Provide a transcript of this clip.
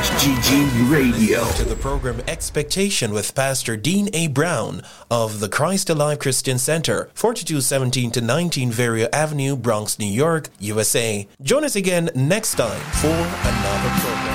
HGG Radio. To the program Expectation with Pastor Dean A. Brown of the Christ Alive Christian Center, 4217 to 19 Verrier Avenue, Bronx, New York, USA. Join us again next time for another program.